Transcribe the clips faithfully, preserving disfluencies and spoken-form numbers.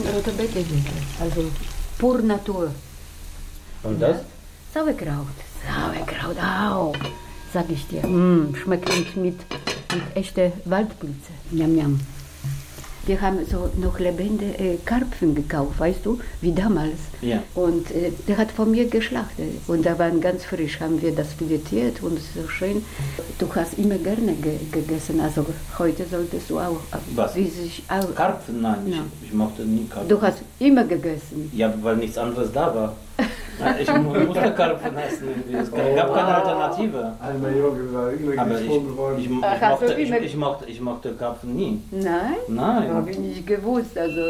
rote Beete, also pur Natur. Und das? Sauerkraut. Sauerkraut auch, sag ich dir. Mm, schmeckt mit, mit echter Waldpilze. Njam, njam. Wir haben so noch lebende äh, Karpfen gekauft, weißt du, wie damals. Ja. Und äh, der hat von mir geschlachtet. Und da waren ganz frisch, haben wir das filetiert und so schön. Du hast immer gerne ge- gegessen, also heute solltest du auch. Was? Wie sich auch Karpfen? Nein, ja. ich, ich mochte nie Karpfen. Du hast immer gegessen. Ja, weil nichts anderes da war. Ich musste Karpfen essen. Es gab keine Alternative. Einmal Jürgen war immer Aber ich, gefunden worden. ich, ich, Ach, hast du mochte, ich, immer- ich, mochte, ich mochte Karpfen nie. Nein? Nein. Habe ich nicht gewusst. Also.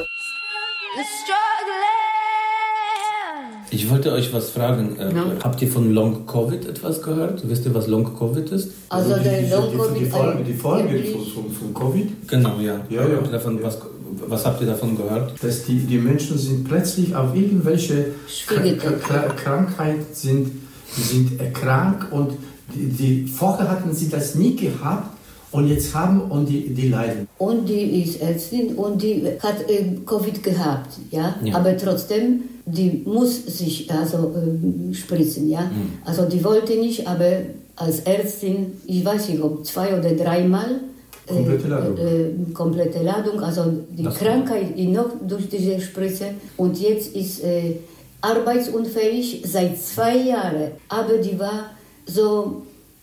Ich wollte euch was fragen. Äh, Ja. Habt ihr von Long Covid etwas gehört? Wisst ihr, was Long Covid ist? Also der die, Long die, Covid die Folge, die Folge wirklich- von, von, von Covid, Genau, ja. Ja, ja. Habt ihr davon, was, was habt ihr davon gehört? dass die, die Menschen sind plötzlich auf irgendwelche Schwierige- Kr- Kr- Krankheit sind, sind erkrankt und die, die, vorher hatten sie das nie gehabt und jetzt haben und die, die leiden. Und die ist Ärztin und die hat äh, Covid gehabt, ja? Ja. Aber trotzdem, die muss sich also äh, spritzen, ja. Mhm. Also die wollte nicht, aber als Ärztin, ich weiß nicht, ob zwei oder dreimal äh, Komplette Ladung. Äh, komplette Ladung, also die Das- Krankheit die noch durch diese Spritze und jetzt ist äh, arbeitsunfähig seit zwei Jahren, aber die war so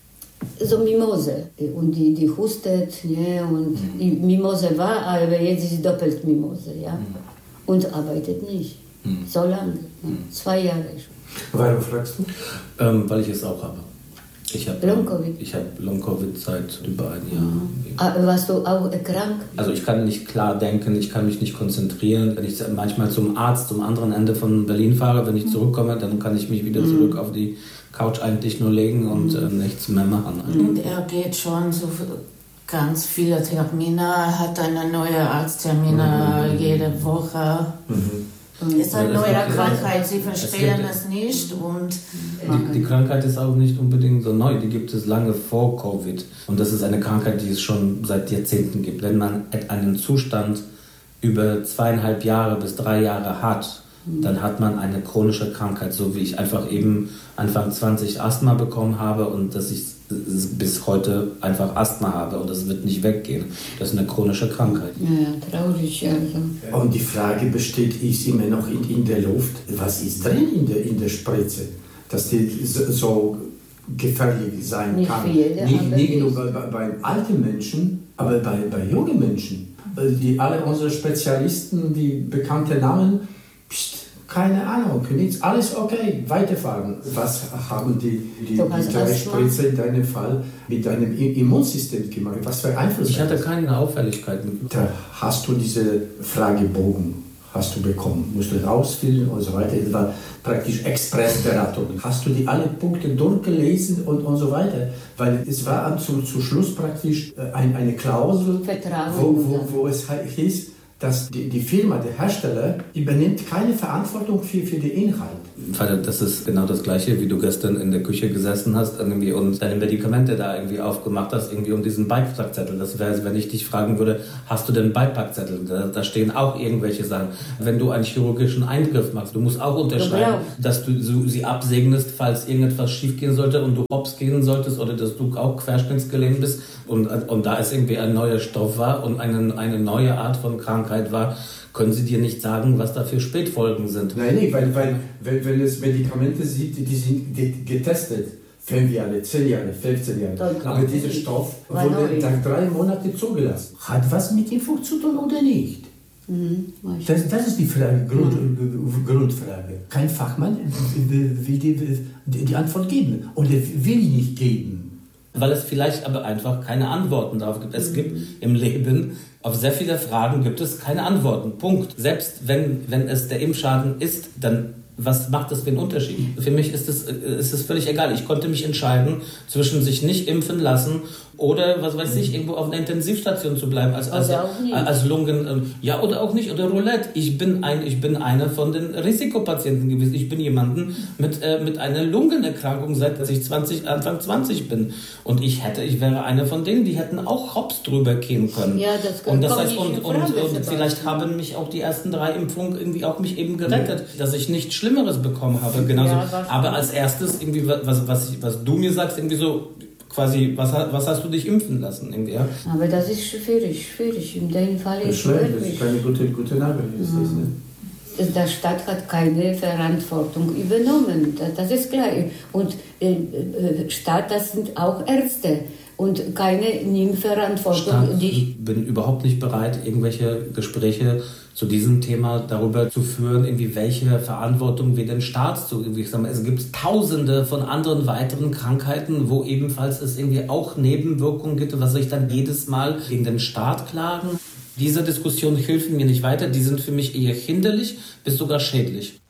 so Mimose und die, die hustet, ja, und Mhm. die Mimose war, aber jetzt ist sie doppelt Mimose, ja, und arbeitet nicht, Mhm. so lange, ja. zwei Jahre schon. Warum fragst du? Ähm, weil ich es auch habe. Ich habe Long Covid? Ich habe Long Covid seit über ein Jahr. Ah, warst du auch krank? Also ich kann nicht klar denken, ich kann mich nicht konzentrieren. Wenn ich manchmal zum Arzt, zum anderen Ende von Berlin fahre, wenn ich zurückkomme, dann kann ich mich wieder zurück auf die Couch eigentlich nur legen und äh, nichts mehr machen. Und er geht schon so ganz viele Termine, hat eine neue Arzttermine jede Woche. Ist eine Ja, das neue macht- Krankheit, sie das verstehen wird- es nicht und Die, die Krankheit ist auch nicht unbedingt so neu, die gibt es lange vor Covid. Und das ist eine Krankheit, die es schon seit Jahrzehnten gibt. Wenn man einen Zustand über zweieinhalb Jahre bis drei Jahre hat, dann hat man eine chronische Krankheit, so wie ich einfach eben Anfang zwanzig Asthma bekommen habe und dass ich bis heute einfach Asthma habe und das wird nicht weggehen. Das ist eine chronische Krankheit. Ja, traurig, also. Und die Frage besteht, ist immer noch in, in der Luft, was ist drin in der, in der Spritze, dass die so, so gefährlich sein Nicht kann. für jede, nicht aber nicht nur ist- bei, bei, bei alten Menschen, aber bei, bei jungen Menschen. Die, alle unsere Spezialisten, die bekannte Namen, pst, keine Ahnung, nichts, alles okay, weiterfahren. Was haben die, die, Du hast die drei Asthma? Spritze in deinem Fall mit deinem I- Immunsystem gemacht? Was für Einfluss Ich hat hatte das? keine Auffälligkeiten. Da hast du diese Fragebogen hast du bekommen, musst du ausfüllen und so weiter. Das war praktisch Expressberatung. Hast du die alle Punkte durchgelesen und, und so weiter? Weil es war zu, zu Schluss praktisch äh, ein, eine Klausel, Vertragen. wo, wo, wo es he- hieß, dass die, die Firma, der Hersteller, übernimmt keine Verantwortung für, für den Inhalt. Vater, das ist genau das Gleiche, wie du gestern in der Küche gesessen hast irgendwie und deine Medikamente da irgendwie aufgemacht hast, irgendwie um diesen Beipackzettel. Das wäre, wenn ich dich fragen würde, hast du denn Beipackzettel? Da, da stehen auch irgendwelche Sachen. Wenn du einen chirurgischen Eingriff machst, du musst auch unterschreiben, dass du so, sie absegnest, falls irgendetwas schiefgehen sollte und du hops gehen solltest oder dass du auch querschnittsgelähmt bist und, und da es irgendwie ein neuer Stoff war und eine, eine neue Art von Krankheit war, können sie dir nicht sagen, was da für Spätfolgen sind. Nein, nee, weil, weil wenn, wenn es Medikamente sind, die sind ge- getestet. Fünf Jahre, zehn Jahre, fünfzehn Jahre. Dann- Aber dieser Stoff War wurde neu. nach drei Monaten zugelassen. Hat was mit Impfung zu tun oder nicht? Mhm, weiß ich. Das, das ist die Frage, Grund, Grundfrage. Kein Fachmann will die, die, die Antwort geben oder will nicht geben. Weil es vielleicht aber einfach keine Antworten darauf gibt. Es gibt im Leben, auf sehr viele Fragen gibt es keine Antworten. Punkt. Selbst wenn, wenn es der Impfschaden ist, dann was macht das für einen Unterschied? Für mich ist es, ist es völlig egal. Ich konnte mich entscheiden, zwischen sich nicht impfen lassen oder, was weiß ich, irgendwo auf einer Intensivstation zu bleiben als, als, Oder auch nicht. als Lungen, ähm, ja oder auch nicht, oder Roulette. Ich bin ein, ich bin einer von den Risikopatienten gewesen. Ich bin jemanden mit, äh, mit einer Lungenerkrankung, seit ich zwanzig, Anfang zwanzig bin. Und ich hätte, ich wäre einer von denen, die hätten auch hops drüber gehen können. Ja, das Und das heißt, und, und, und vielleicht haben mich auch die ersten drei Impfungen irgendwie auch mich eben gerettet, ja. dass ich nichts Schlimmeres bekommen habe. Genauso. Ja, aber als erstes irgendwie, was, was, was du mir sagst, irgendwie so, quasi, was, was hast du dich impfen lassen? Irgendwie, ja? Aber das ist schwierig, schwierig. In dem Fall ist es schwierig. Das ist keine gute, gute Nachricht. Ja. Der Staat hat keine Verantwortung übernommen, das ist klar. Und äh, Staat, das sind auch Ärzte. Und keine nimmt Verantwortung. Staat, ich bin überhaupt nicht bereit, irgendwelche Gespräche zu diesem Thema darüber zu führen, irgendwie welche Verantwortung wir den Staat zu. Ich sag mal, es gibt Tausende von anderen weiteren Krankheiten, wo ebenfalls es irgendwie auch Nebenwirkungen gibt, was ich dann jedes Mal gegen den Staat klagen. Diese Diskussionen helfen mir nicht weiter, die sind für mich eher hinderlich bis sogar schädlich.